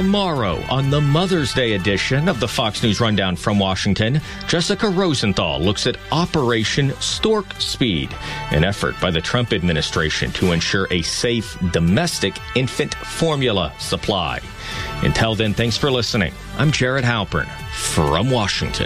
Tomorrow, on the Mother's Day edition of the Fox News Rundown from Washington, Jessica Rosenthal looks at Operation Stork Speed, an effort by the Trump administration to ensure a safe domestic infant formula supply. Until then, thanks for listening. I'm Jared Halpern from Washington.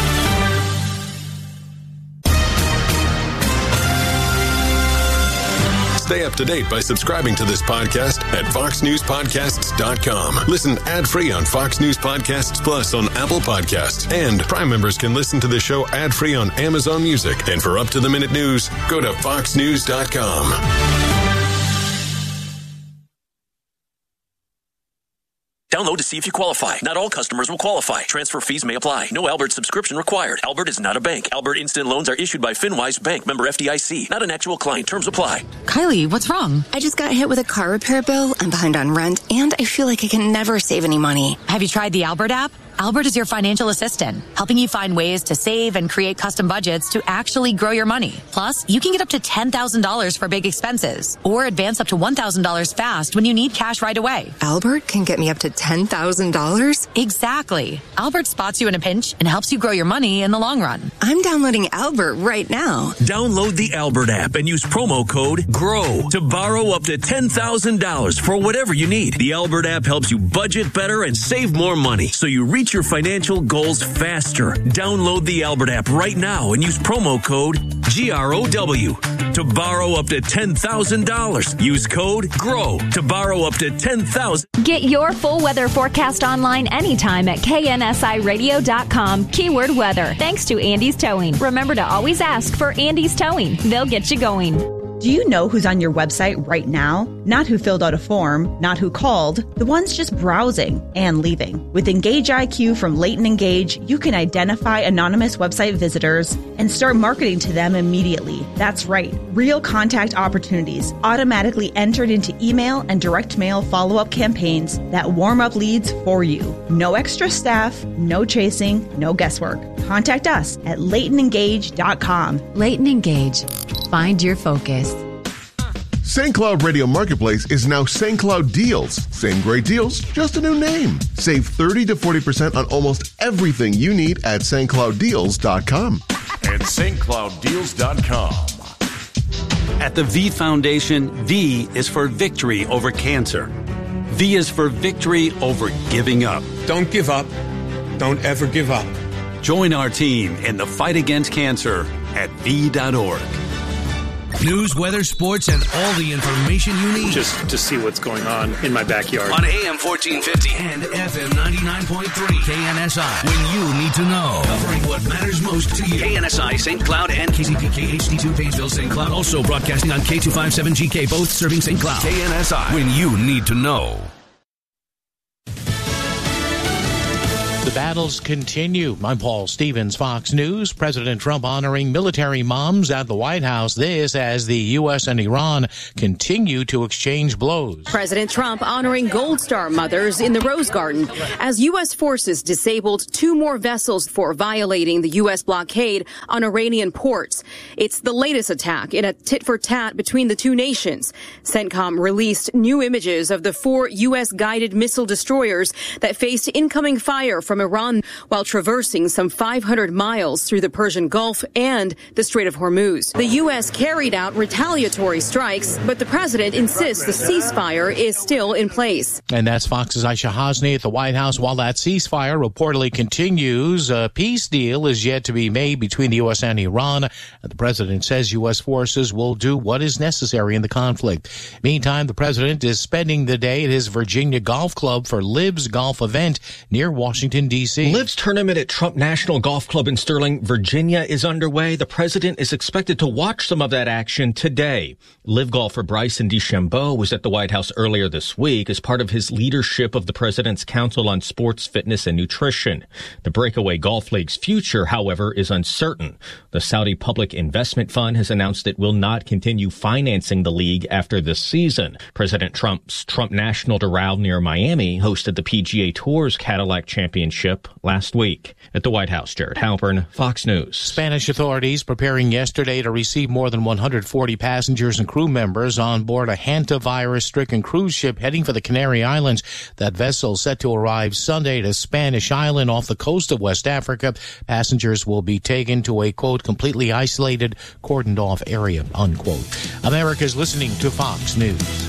Stay up to date by subscribing to this podcast at foxnewspodcasts.com. Listen ad-free on Fox News Podcasts Plus on Apple Podcasts. And Prime members can listen to the show ad-free on Amazon Music. And for up-to-the-minute news, go to foxnews.com. Download to see if you qualify. Not all customers will qualify. Transfer fees may apply. No Albert subscription required. Albert is not a bank. Albert Instant Loans are issued by FinWise Bank, member FDIC. Not an actual client. Terms apply. Kylie, what's wrong? I just got hit with a car repair bill. I'm behind on rent, and I feel like I can never save any money. Have you tried the Albert app? Albert is your financial assistant, helping you find ways to save and create custom budgets to actually grow your money. Plus, you can get up to $10,000 for big expenses or advance up to $1,000 fast when you need cash right away. Albert can get me up to $10,000? Exactly. Albert spots you in a pinch and helps you grow your money in the long run. I'm downloading Albert right now. Download the Albert app and use promo code GROW to borrow up to $10,000 for whatever you need. The Albert app helps you budget better and save more money, so you reach your financial goals faster. Download the Albert app right now and use promo code GROW to borrow up to $10,000. Use code GROW to borrow up to $10,000. Get your full weather forecast online anytime at KNSIRadio.com. Keyword weather. Thanks to Andy's Towing. Remember to always ask for Andy's Towing. They'll get you going. Do you know who's on your website right now? Not who filled out a form, not who called, the ones just browsing and leaving. With Engage IQ from Leighton Engage, you can identify anonymous website visitors and start marketing to them immediately. That's right, real contact opportunities automatically entered into email and direct mail follow-up campaigns that warm up leads for you. No extra staff, no chasing, no guesswork. Contact us at LeightonEngage.com. Leighton Engage. Find your focus. St. Cloud Radio Marketplace is now St. Cloud Deals. Same great deals, just a new name. Save 30 to 40% on almost everything you need at stclouddeals.com. And stclouddeals.com. At the V Foundation, V is for victory over cancer. V is for victory over giving up. Don't give up. Don't ever give up. Join our team in the fight against cancer at V.org. News, weather, sports, and all the information you need. Just to see what's going on in my backyard. On AM 1450 and FM 99.3 KNSI. When you need to know. Covering what matters most to you. KNSI, St. Cloud, and KZPK HD2 Painesville, St. Cloud. Also broadcasting on K257GK, both serving St. Cloud. KNSI. When you need to know. The battles continue. I'm Paul Stevens, Fox News. President Trump honoring military moms at the White House. This as the U.S. and Iran continue to exchange blows. President Trump honoring Gold Star mothers in the Rose Garden as U.S. forces disabled 2 more vessels for violating the U.S. blockade on Iranian ports. It's the latest attack in a tit-for-tat between the two nations. CENTCOM released new images of the 4 U.S. guided missile destroyers that faced incoming fire from Iran while traversing some 500 miles through the Persian Gulf and the Strait of Hormuz. The U.S. carried out retaliatory strikes, but the president insists the ceasefire is still in place. And that's Fox's Aisha Hasni at the White House. While that ceasefire reportedly continues, a peace deal is yet to be made between the U.S. and Iran. And the president says U.S. forces will do what is necessary in the conflict. Meantime, the president is spending the day at his Virginia Golf Club for LIV's golf event near Washington, D.C. LIV's tournament at Trump National Golf Club in Sterling, Virginia is underway. The president is expected to watch some of that action today. LIV golfer Bryson DeChambeau was at the White House earlier this week as part of his leadership of the President's Council on Sports, Fitness, and Nutrition. The Breakaway Golf League's future, however, is uncertain. The Saudi Public Investment Fund has announced it will not continue financing the league after this season. President Trump's Trump National Doral near Miami hosted the PGA Tour's Cadillac Championship ship last week. At the White House, Jared Halpern, Fox News. Spanish authorities preparing yesterday to receive more than 140 passengers and crew members on board a hantavirus-stricken cruise ship heading for the Canary Islands. That vessel set to arrive Sunday to Spanish Island off the coast of West Africa. Passengers will be taken to a, quote, completely isolated, cordoned-off area, unquote. America's listening to Fox News.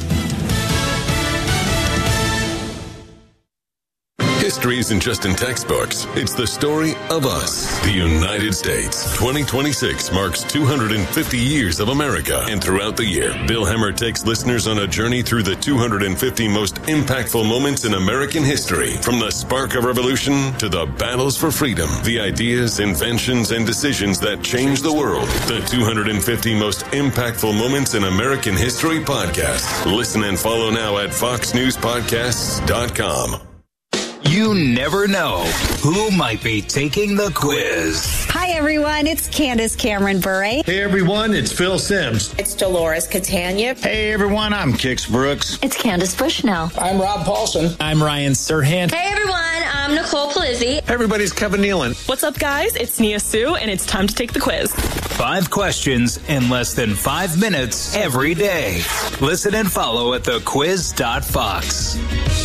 History isn't just in textbooks. It's the story of us, the United States. 2026 marks 250 years of America. And throughout the year, Bill Hemmer takes listeners on a journey through the 250 most impactful moments in American history. From the spark of revolution to the battles for freedom, the ideas, inventions, and decisions that changed the world. The 250 most impactful moments in American history podcast. Listen and follow now at foxnewspodcasts.com. You never know who might be taking the quiz. Hi, everyone. It's Candace Cameron Bure. Hey, everyone. It's Phil Sims. It's Dolores Catania. Hey, everyone. I'm Kix Brooks. It's Candace Bushnell. I'm Rob Paulson. I'm Ryan Serhant. Hey, everyone. I'm Nicole Palizzi. Hey, everybody. It's Kevin Nealon. What's up, guys? It's Nia Sue, and it's time to take the quiz. 5 questions in less than 5 minutes every day. Listen and follow at thequiz.fox.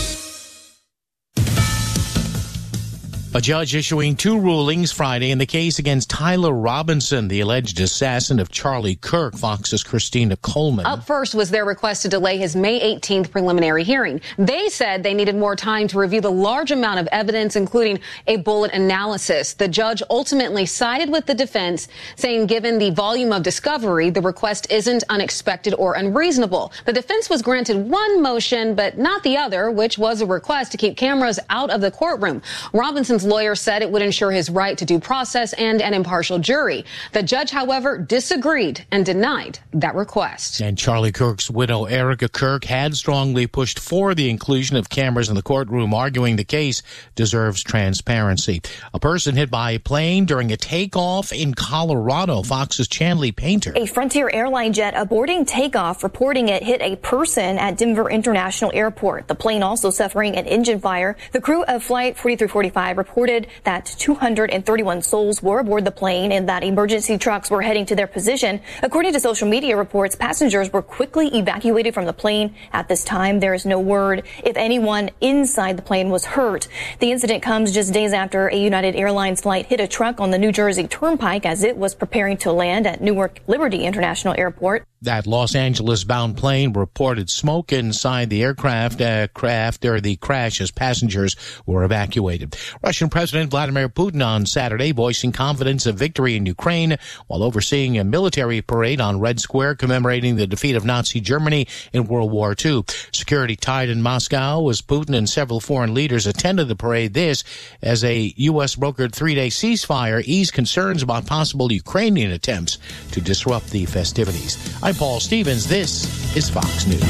A judge issuing 2 rulings Friday in the case against Tyler Robinson, the alleged assassin of Charlie Kirk. Fox's Christina Coleman. Up first was their request to delay his May 18th preliminary hearing. They said they needed more time to review the large amount of evidence, including a bullet analysis. The judge ultimately sided with the defense, saying given the volume of discovery, the request isn't unexpected or unreasonable. The defense was granted one motion, but not the other, which was a request to keep cameras out of the courtroom. Robinson's lawyer said it would ensure his right to due process and an impartial jury. The judge, however, disagreed and denied that request. And Charlie Kirk's widow, Erica Kirk, had strongly pushed for the inclusion of cameras in the courtroom, arguing the case deserves transparency. A person hit by a plane during a takeoff in Colorado. Fox's Chanley Painter. A Frontier airline jet aborting takeoff, reporting it hit a person at Denver International Airport. The plane also suffering an engine fire. The crew of Flight 4335 reported that 231 souls were aboard the plane and that emergency trucks were heading to their position. According to social media reports, passengers were quickly evacuated from the plane. At this time, there is no word if anyone inside the plane was hurt. The incident comes just days after a United Airlines flight hit a truck on the New Jersey Turnpike as it was preparing to land at Newark Liberty International Airport. That Los Angeles-bound plane reported smoke inside the aircraft after the crash as passengers were evacuated. Russian President Vladimir Putin on Saturday voicing confidence of victory in Ukraine while overseeing a military parade on Red Square commemorating the defeat of Nazi Germany in World War II. Security tied in Moscow as Putin and several foreign leaders attended the parade. This as a U.S.-brokered 3-day ceasefire eased concerns about possible Ukrainian attempts to disrupt the festivities. I'm Paul Stevens. This is Fox News.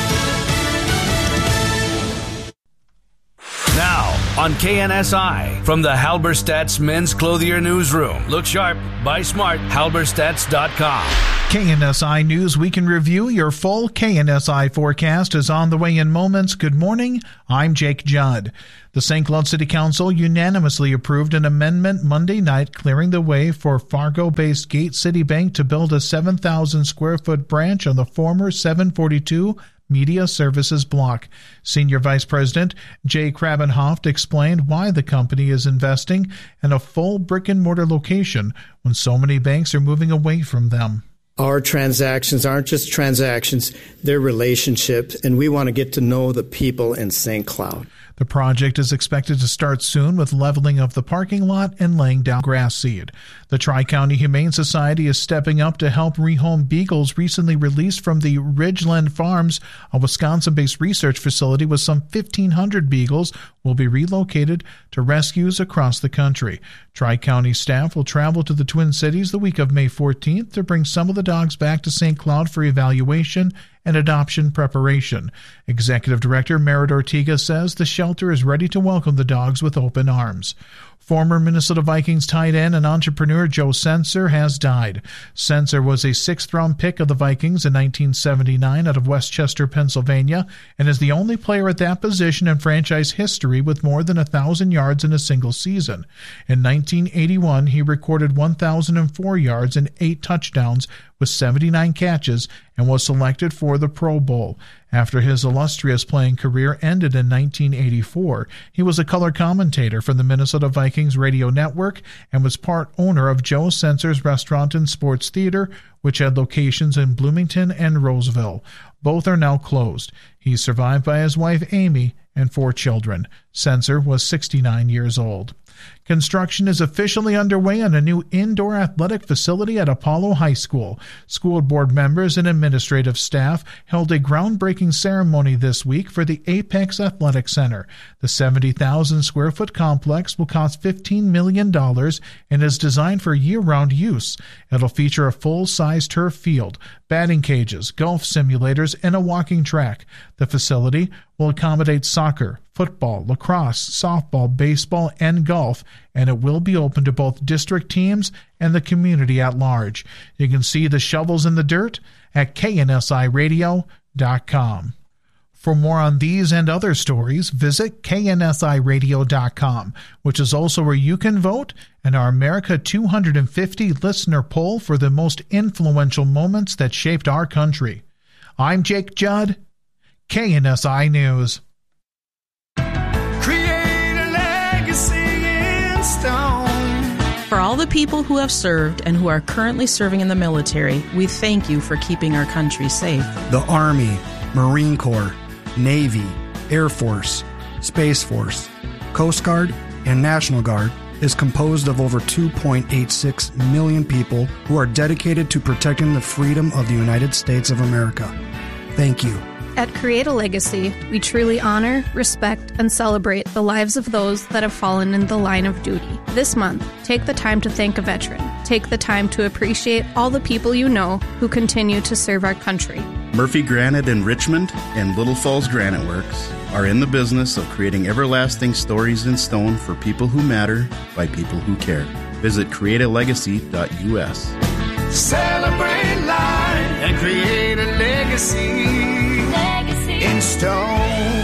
Now, on KNSI, from the Halberstadt's Men's Clothier Newsroom. Look sharp, buy smart, halberstadts.com. KNSI News Week in Review. Your full KNSI forecast is on the way in moments. Good morning. I'm Jake Judd. The St. Cloud City Council unanimously approved an amendment Monday night clearing the way for Fargo-based Gate City Bank to build a 7,000-square-foot branch on the former 742 Media Services block. Senior Vice President Jay Krabenhoft explained why the company is investing in a full brick-and-mortar location when so many banks are moving away from them. Our transactions aren't just transactions, they're relationships, and we want to get to know the people in St. Cloud. The project is expected to start soon with leveling of the parking lot and laying down grass seed. The Tri-County Humane Society is stepping up to help rehome beagles recently released from the Ridgeland Farms, a Wisconsin-based research facility with some 1,500 beagles will be relocated to rescues across the country. Tri-County staff will travel to the Twin Cities the week of May 14th to bring some of the dogs back to St. Cloud for evaluation and adoption preparation. Executive Director Merritt Ortega says the shelter is ready to welcome the dogs with open arms. Former Minnesota Vikings tight end and entrepreneur Joe Senser has died. Senser was a 6th-round pick of the Vikings in 1979 out of Westchester, Pennsylvania, and is the only player at that position in franchise history with more than 1,000 yards in a single season. In 1981, he recorded 1,004 yards and 8 touchdowns with 79 catches and was selected for the Pro Bowl. After his illustrious playing career ended in 1984, he was a color commentator for the Minnesota Vikings radio network and was part owner of Joe Senser's Restaurant and Sports Theater, which had locations in Bloomington and Roseville. Both are now closed. He's survived by his wife Amy and 4 children. Senser was 69 years old. Construction is officially underway on a new indoor athletic facility at Apollo High School. School board members and administrative staff held a groundbreaking ceremony this week for the Apex Athletic Center. The 70,000-square-foot complex will cost $15 million and is designed for year-round use. It'll feature a full-size turf field, batting cages, golf simulators, and a walking track. The facility will accommodate soccer, football, lacrosse, softball, baseball, and golf, and it will be open to both district teams and the community at large. You can see the shovels in the dirt at KNSIRadio.com. For more on these and other stories, visit KNSIRadio.com, which is also where you can vote in our America 250 listener poll for the most influential moments that shaped our country. I'm Jake Judd, KNSI News. Create a legacy in stone. For all the people who have served and who are currently serving in the military, we thank you for keeping our country safe. The Army, Marine Corps, Navy, Air Force, Space Force, Coast Guard, and National Guard is composed of over 2.86 million people who are dedicated to protecting the freedom of the United States of America. Thank you. At Create a Legacy, we truly honor, respect, and celebrate the lives of those that have fallen in the line of duty. This month, take the time to thank a veteran. Take the time to appreciate all the people you know who continue to serve our country. Murphy Granite in Richmond and Little Falls Granite Works are in the business of creating everlasting stories in stone for people who matter by people who care. Visit createalegacy.us. Celebrate life and create a legacy in stone.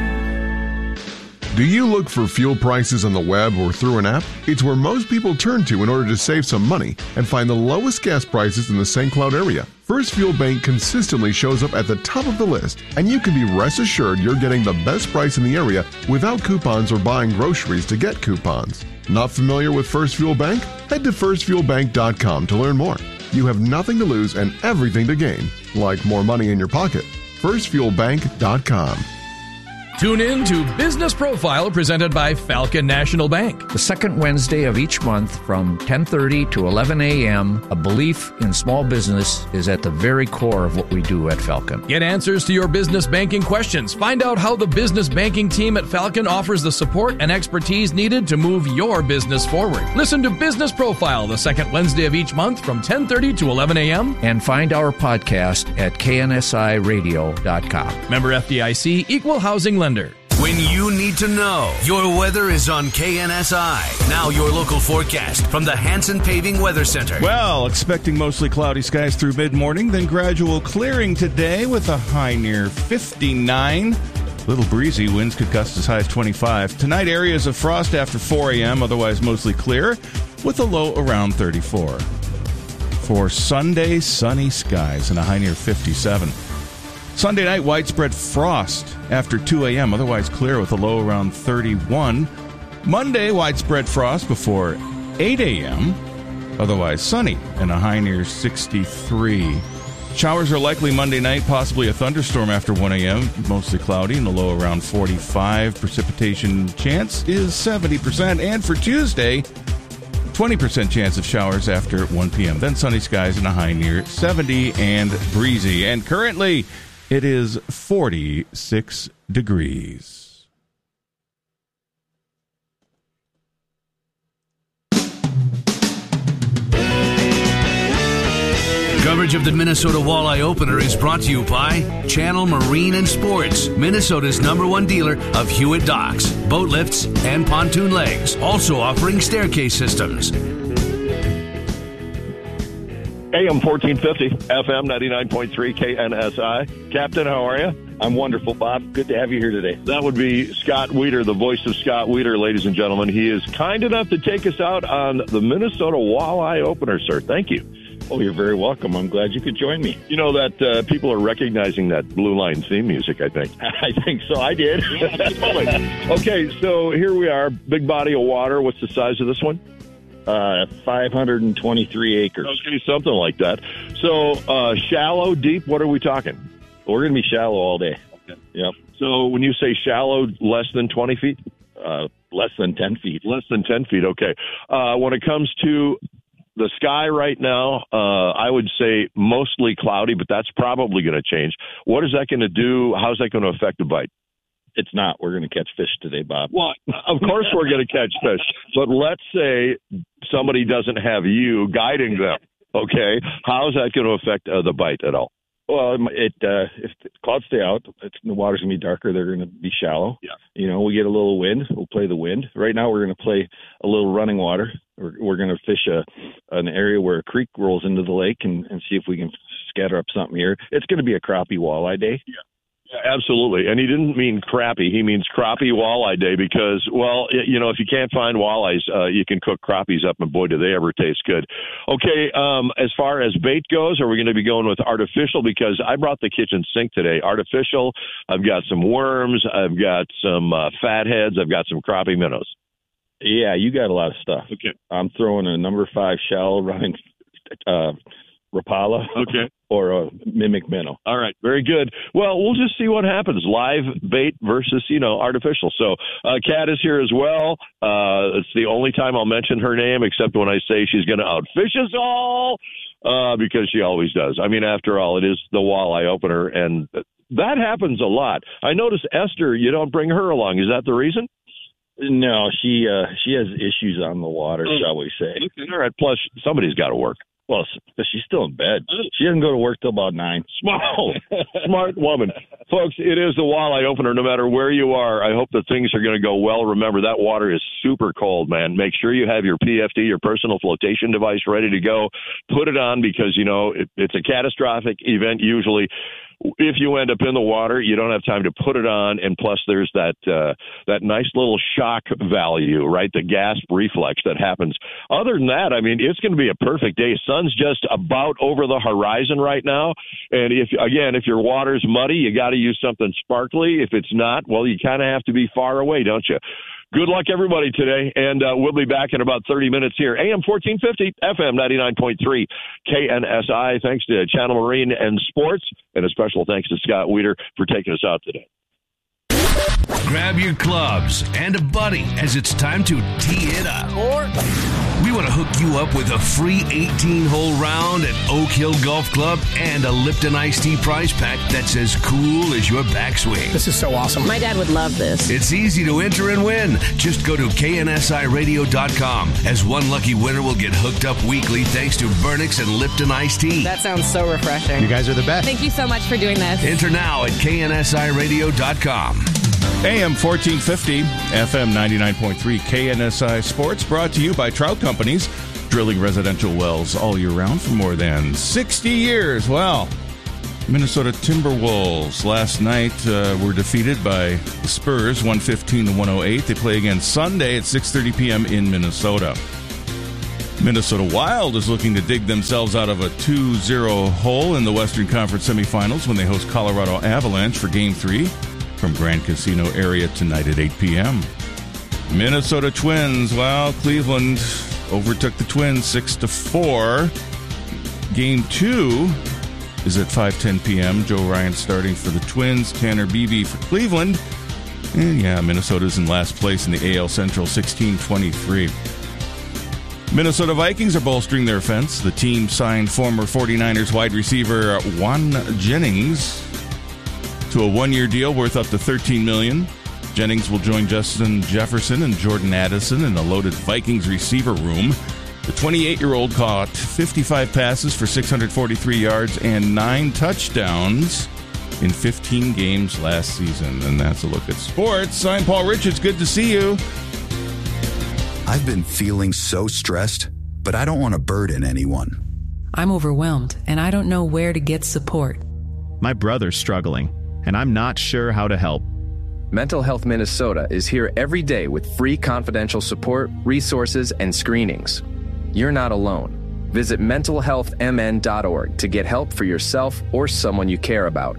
Do you look for fuel prices on the web or through an app? It's where most people turn to in order to save some money and find the lowest gas prices in the St. Cloud area. First Fuel Bank consistently shows up at the top of the list, and you can be rest assured you're getting the best price in the area without coupons or buying groceries to get coupons. Not familiar with First Fuel Bank? Head to firstfuelbank.com to learn more. You have nothing to lose and everything to gain, like more money in your pocket. firstfuelbank.com. Tune in to Business Profile presented by Falcon National Bank. The second Wednesday of each month from 10:30 to 11 a.m., a belief in small business is at the very core of what we do at Falcon. Get answers to your business banking questions. Find out how the business banking team at Falcon offers the support and expertise needed to move your business forward. Listen to Business Profile the second Wednesday of each month from 10:30 to 11 a.m. And find our podcast at KNSIRadio.com. Member FDIC, Equal Housing Lender. When you need to know, your weather is on KNSI. Now your local forecast from the Hanson Paving Weather Center. Well, expecting mostly cloudy skies through mid-morning, then gradual clearing today with a high near 59. Little breezy, winds could gust as high as 25. Tonight, areas of frost after 4 a.m., otherwise mostly clear, with a low around 34. For Sunday, sunny skies and a high near 57. Sunday night, widespread frost after 2 a.m., otherwise clear with a low around 31. Monday, widespread frost before 8 a.m., otherwise sunny, and a high near 63. Showers are likely Monday night, possibly a thunderstorm after 1 a.m., mostly cloudy, and a low around 45. Precipitation chance is 70%. And for Tuesday, 20% chance of showers after 1 p.m., then sunny skies and a high near 70 and breezy. And currently, it is 46 degrees. Coverage of the Minnesota Walleye Opener is brought to you by Channel Marine and Sports, Minnesota's #1 dealer of Hewitt docks, boat lifts, and pontoon legs, also offering staircase systems. AM 1450, FM 99.3 KNSI. Captain, how are you? I'm wonderful, Bob. Good to have you here today. That would be Scott Weeder, the voice of Scott Weeder, ladies and gentlemen. He is kind enough to take us out on the Minnesota Walleye Opener, sir. Thank you. Oh, you're very welcome. I'm glad you could join me. You know that people are recognizing that Blue Line theme music, I think. I think so. I did. Okay, so here we are. Big body of water. What's the size of this one? 523 acres. Okay, something like that. So shallow, deep, what are we talking? We're going to be shallow all day. Okay. Yep. So when you say shallow, less than 20 feet? Less than 10 feet. Less than 10 feet, okay. When it comes to the sky right now, I would say mostly cloudy, but that's probably going to change. What is that going to do? How's that going to affect the bite? It's not. We're going to catch fish today, Bob. Well, of course we're going to catch fish. But let's say somebody doesn't have you guiding them, okay? How is that going to affect the bite at all? Well, if the clouds stay out, the water's going to be darker. They're going to be shallow. Yeah. You know, we get a little wind. We'll play the wind. Right now we're going to play a little running water. We're going to fish an area where a creek rolls into the lake and see if we can scatter up something here. It's going to be a crappie walleye day. Yeah. Absolutely. And he didn't mean crappie. He means crappie walleye day because, well, you know, if you can't find walleyes, you can cook crappies up, and boy, do they ever taste good. Okay, as far as bait goes, are we going to be going with artificial? Because I brought the kitchen sink today. Artificial. I've got some worms. I've got some fatheads. I've got some crappie minnows. Yeah, you got a lot of stuff. Okay. I'm throwing a number 5 shallow running Rapala. Okay. Or a mimic minnow. All right. Very good. Well, we'll just see what happens. Live bait versus, artificial. So Kat is here as well. It's the only time I'll mention her name, except when I say she's going to outfish us all, because she always does. I mean, after all, it is the Walleye Opener, and that happens a lot. I notice Esther, you don't bring her along. Is that the reason? No, she has issues on the water, shall we say. Okay. All right. Plus, somebody's got to work. Well, she's still in bed. She doesn't go to work till about 9. Smart woman. Folks, it is the Walleye Opener no matter where you are. I hope that things are going to go well. Remember, that water is super cold, man. Make sure you have your PFD, your personal flotation device, ready to go. Put it on because, it's a catastrophic event usually. If you end up in the water, you don't have time to put it on, and plus there's that nice little shock value, right? The gasp reflex that happens. Other than that, I mean, it's going to be a perfect day. Sun's just about over the horizon right now, and if your water's muddy, you got to use something sparkly. If it's not, well, you kind of have to be far away, don't you? Good luck, everybody, today, and we'll be back in about 30 minutes here. AM 1450, FM 99.3, KNSI. Thanks to Channel Marine and Sports, and a special thanks to Scott Weeder for taking us out today. Grab your clubs and a buddy as it's time to tee it up. Or we want to hook you up with a free 18-hole round at Oak Hill Golf Club and a Lipton Iced Tea prize pack that's as cool as your backswing. This is so awesome. My dad would love this. It's easy to enter and win. Just go to KNSIRadio.com, as one lucky winner will get hooked up weekly thanks to Burnix and Lipton Iced Tea. That sounds so refreshing. You guys are the best. Thank you so much for doing this. Enter now at KNSIRadio.com. AM 1450, FM 99.3, KNSI Sports, brought to you by Trout Companies, drilling residential wells all year round for more than 60 years. Well, Minnesota Timberwolves last night were defeated by the Spurs, 115-108. They play again Sunday at 6:30 p.m. in Minnesota. Minnesota Wild is looking to dig themselves out of a 2-0 hole in the Western Conference semifinals when they host Colorado Avalanche for Game 3. From Grand Casino area tonight at 8 p.m. Minnesota Twins. Well, Cleveland overtook the Twins 6-4. Game 2 is at 5:10 p.m. Joe Ryan starting for the Twins. Tanner Beebe for Cleveland. And Minnesota's in last place in the AL Central, 16-23. Minnesota Vikings are bolstering their offense. The team signed former 49ers wide receiver Juan Jennings to a one-year deal worth up to $13 million. Jennings will join Justin Jefferson and Jordan Addison in a loaded Vikings receiver room. The 28-year-old caught 55 passes for 643 yards and 9 touchdowns in 15 games last season. And that's a look at sports. I'm Paul Richards. Good to see you. I've been feeling so stressed, but I don't want to burden anyone. I'm overwhelmed, and I don't know where to get support. My brother's struggling, and I'm not sure how to help. Mental Health Minnesota is here every day with free confidential support, resources, and screenings. You're not alone. Visit mentalhealthmn.org to get help for yourself or someone you care about.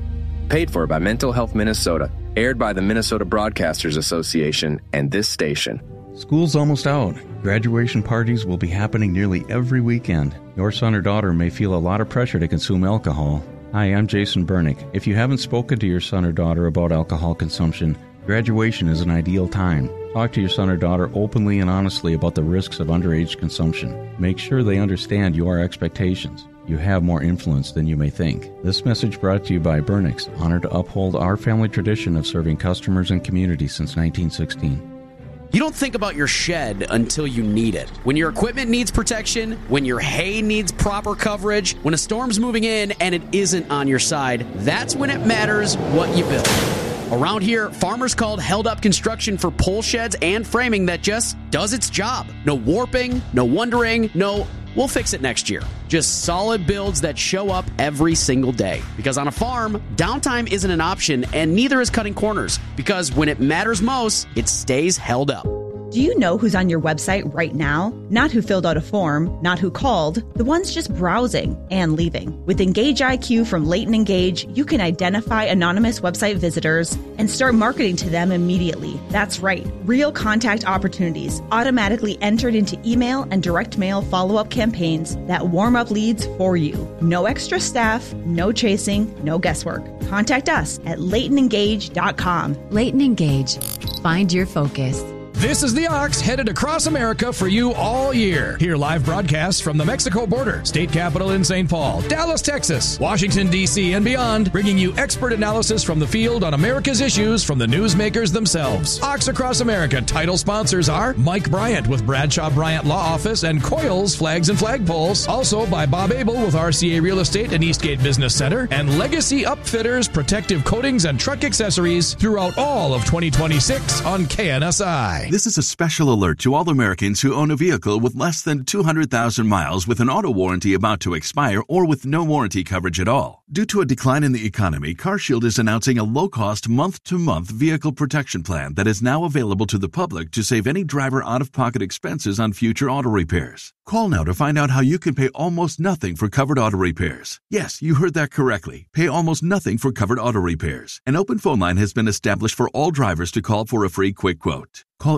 Paid for by Mental Health Minnesota, aired by the Minnesota Broadcasters Association and this station. School's almost out. Graduation parties will be happening nearly every weekend. Your son or daughter may feel a lot of pressure to consume alcohol. Hi, I'm Jason Bernick. If you haven't spoken to your son or daughter about alcohol consumption, graduation is an ideal time. Talk to your son or daughter openly and honestly about the risks of underage consumption. Make sure they understand your expectations. You have more influence than you may think. This message brought to you by Bernick's, honored to uphold our family tradition of serving customers and communities since 1916. You don't think about your shed until you need it. When your equipment needs protection, when your hay needs proper coverage, when a storm's moving in and it isn't on your side, that's when it matters what you build. Around here, farmers called Held Up Construction for pole sheds and framing that just does its job. No warping, no wondering, no, we'll fix it next year. Just solid builds that show up every single day. Because on a farm, downtime isn't an option, and neither is cutting corners. Because when it matters most, it stays held up. Do you know who's on your website right now? Not who filled out a form, not who called, the ones just browsing and leaving. With Engage IQ from Leighton Engage, you can identify anonymous website visitors and start marketing to them immediately. That's right, real contact opportunities automatically entered into email and direct mail follow-up campaigns that warm up leads for you. No extra staff, no chasing, no guesswork. Contact us at LeightonEngage.com. Leighton Engage. Find your focus. This is the Ox headed across America for you all year. Hear live broadcasts from the Mexico border, state capital in St. Paul, Dallas, Texas, Washington, D.C., and beyond, bringing you expert analysis from the field on America's issues from the newsmakers themselves. Ox Across America title sponsors are Mike Bryant with Bradshaw Bryant Law Office and Coils Flags and Flagpoles. Also by Bob Abel with RCA Real Estate and Eastgate Business Center, and Legacy Upfitters, protective coatings and truck accessories throughout all of 2026 on KNSI. This is a special alert to all Americans who own a vehicle with less than 200,000 miles with an auto warranty about to expire or with no warranty coverage at all. Due to a decline in the economy, CarShield is announcing a low-cost month-to-month vehicle protection plan that is now available to the public to save any driver out-of-pocket expenses on future auto repairs. Call now to find out how you can pay almost nothing for covered auto repairs. Yes, you heard that correctly. Pay almost nothing for covered auto repairs. An open phone line has been established for all drivers to call for a free quick quote. Call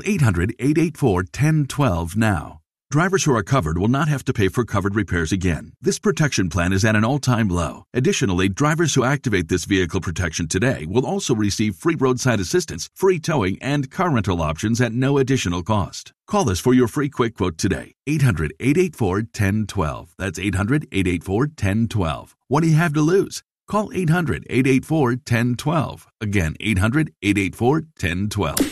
800-884-1012 now. Drivers who are covered will not have to pay for covered repairs again. This protection plan is at an all-time low. Additionally, drivers who activate this vehicle protection today will also receive free roadside assistance, free towing, and car rental options at no additional cost. Call us for your free quick quote today. 800-884-1012. That's 800-884-1012. What do you have to lose? Call 800-884-1012. Again, 800-884-1012.